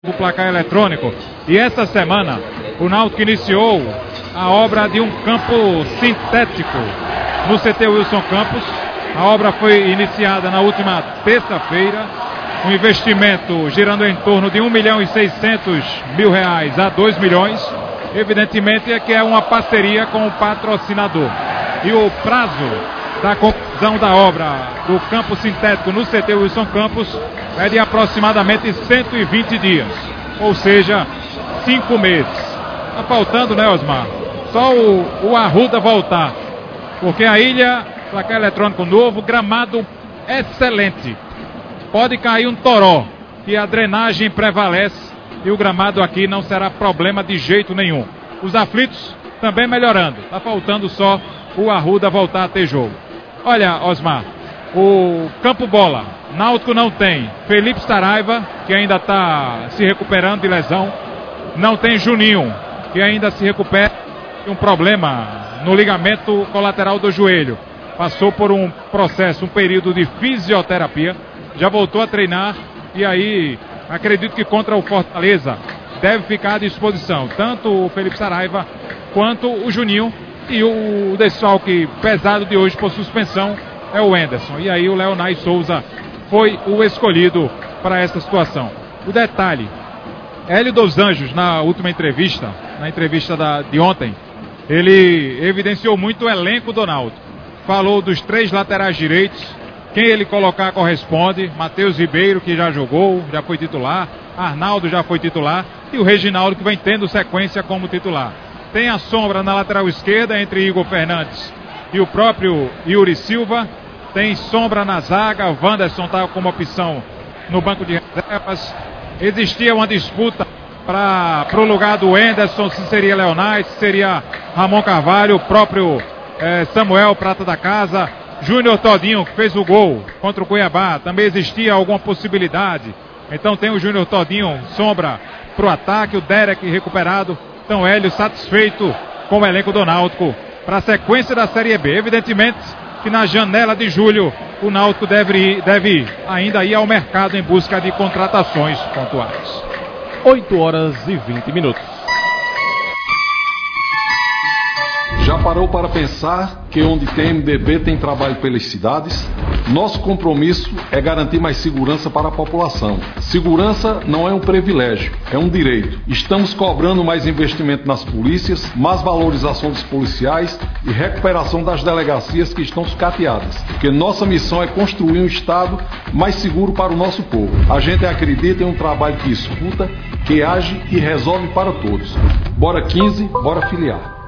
O placar eletrônico. E essa semana o Náutico iniciou a obra de um campo sintético no CT Wilson Campos. A obra foi iniciada na última terça-feira. Um investimento girando em torno de R$1.600.000 a 2 milhões. Evidentemente é que é uma parceria com o patrocinador. E o prazo da conclusão da obra do campo sintético no CT Wilson Campos é de aproximadamente 120 dias, ou seja, 5 meses. Está faltando, né, Osmar? Só o Arruda voltar, porque a ilha, placar eletrônico novo, gramado excelente. Pode cair um toró, que a drenagem prevalece e o gramado aqui não será problema de jeito nenhum. Os aflitos também melhorando. Está faltando só o Arruda voltar a ter jogo. Olha, Osmar, o campo bola, Náutico não tem Felipe Saraiva, que ainda está se recuperando de lesão. Não tem Juninho, que ainda se recupera de um problema no ligamento colateral do joelho. Passou por um processo, um período de fisioterapia. Já voltou a treinar e aí acredito que contra o Fortaleza deve ficar à disposição. Tanto o Felipe Saraiva quanto o Juninho. E o desfalque pesado de hoje por suspensão é o Enderson. E aí o Leonay Souza foi o escolhido para essa situação. O detalhe, Hélio dos Anjos, na última entrevista, de ontem, ele evidenciou muito o elenco do Náutico. Falou dos 3 laterais direitos, quem ele colocar corresponde. Matheus Ribeiro, que já jogou, já foi titular. Arnaldo já foi titular. E o Reginaldo, que vem tendo sequência como titular. Tem a sombra na lateral esquerda entre Igor Fernandes e o próprio Yuri Silva. Tem sombra na zaga. O Wanderson está como opção no banco de reservas. Existia uma disputa para o lugar do Enderson, se seria Leonay, se seria Ramon Carvalho, o próprio Samuel, prata da casa. Júnior Todinho, que fez o gol contra o Cuiabá. Também existia alguma possibilidade. Então tem o Júnior Todinho, sombra para o ataque. O Derek recuperado. Então Hélio satisfeito com o elenco do Náutico para a sequência da Série B. Evidentemente que na janela de julho o Náutico deve ainda ir ao mercado em busca de contratações pontuais. 8h20. Já parou para pensar que onde tem MDB tem trabalho pelas cidades? Nosso compromisso é garantir mais segurança para a população. Segurança não é um privilégio, é um direito. Estamos cobrando mais investimento nas polícias, mais valorização dos policiais e recuperação das delegacias que estão sucateadas. Porque nossa missão é construir um Estado mais seguro para o nosso povo. A gente acredita em um trabalho que escuta, que age e resolve para todos. Bora 15, bora filiar.